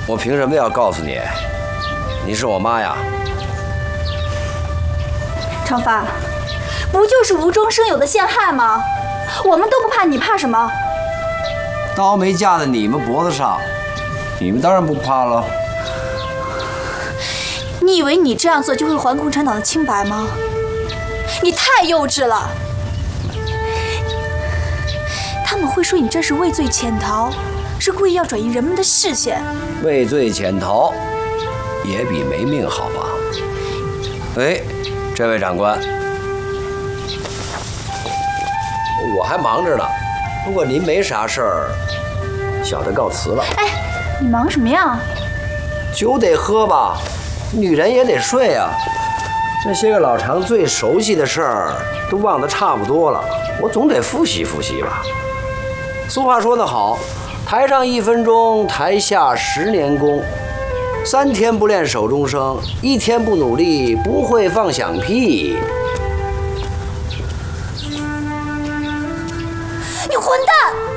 我凭什么要告诉你？你是我妈呀！ 长发，不就是无中生有的陷害吗？我们都不怕，你怕什么？ 刀没架在你们脖子上，你们当然不怕了。 你以为你这样做就会还共产党的清白吗？你太幼稚了。他们会说你这是畏罪潜逃，是故意要转移人们的视线。 畏罪潜逃，也比没命好吧？哎，这位长官，我还忙着呢。如果您没啥事儿，小的告辞了。 哎，你忙什么呀？ 酒得喝吧，女人也得睡啊。这些个老常最熟悉的事儿都忘得差不多了，我总得复习复习吧。俗话说得好，台上1分钟，台下10年功。3天不练手中声，1天不努力不会放响屁。 你混蛋！